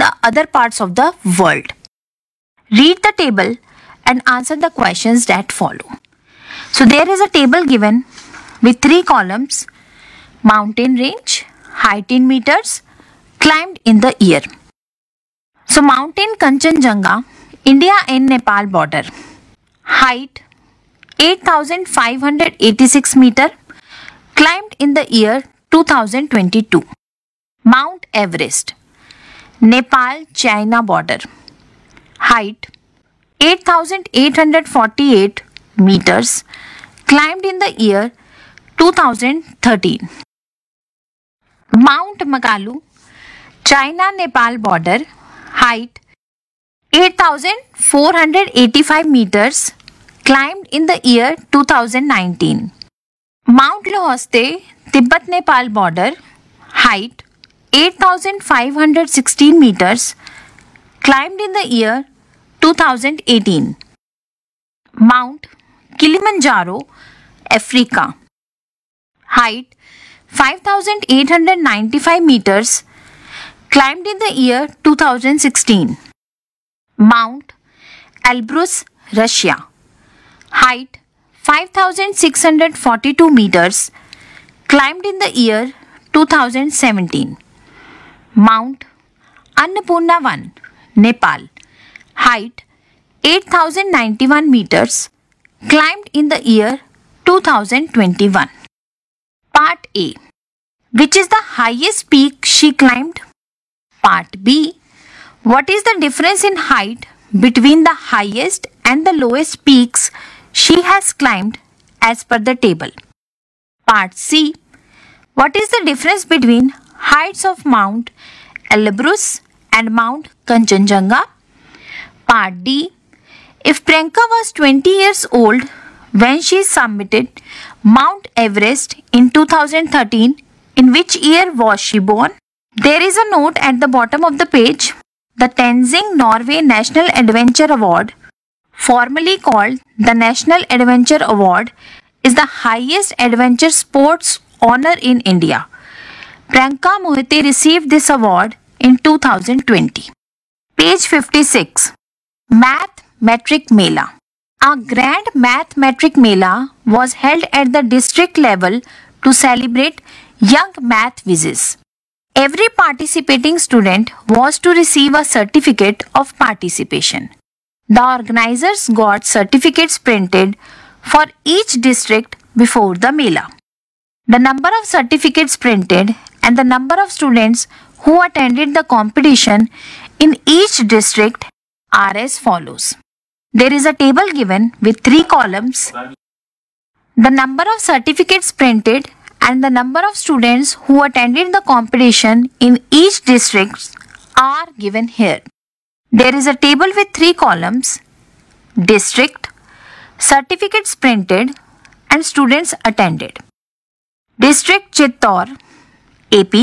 the other parts of the world. Read the table and answer the questions that follow. So there is a table given with 3 columns: mountain range, height in meters, climbed in the year. So mountain Kanchenjunga, India and Nepal border. Height 8,586 meter, climbed in the year 2022. Mount Everest, Nepal-China border. Height 8,848 meters, climbed in the year 2013. Mount Makalu, China-Nepal border. Height 8,485 meters, climbed in the year 2019. Mount Lhoste, Tibet-Nepal border. Height 8,516 meters, climbed in the year 2018. Mount Kilimanjaro, Africa. Height 5,895 meters, climbed in the year 2016. Mount Elbrus, Russia. Height 5,642 meters, climbed in the year 2017. Mount Annapurna 1, Nepal. Height 8,091 meters, climbed in the year 2021. Part A. Which is the highest peak she climbed? Part B. What is the difference in height between the highest and the lowest peaks she has climbed as per the table? Part C. What is the difference between heights of Mount Elbrus and Mount Kanchenjunga? Part D. If Priyanka was 20 years old when she submitted Mount Everest in 2013, in which year was she born? There is a note at the bottom of the page. The Tenzing Norway National Adventure Award, formerly called the National Adventure Award, is the highest adventure sports honor in India. Priyanka Mohite received this award in 2020. Page 56. Math Metric Mela. A grand Math Metric Mela was held at the district level to celebrate young math whizzes. Every participating student was to receive a certificate of participation. The organizers got certificates printed for each district before the Mela. The number of certificates printed and the number of students who attended the competition in each district are as follows. There is a table given with 3 columns. The number of certificates printed and the number of students who attended the competition in each district are given here. There is a table with 3 columns: district, certificates printed, and students attended. District Chittor, AP.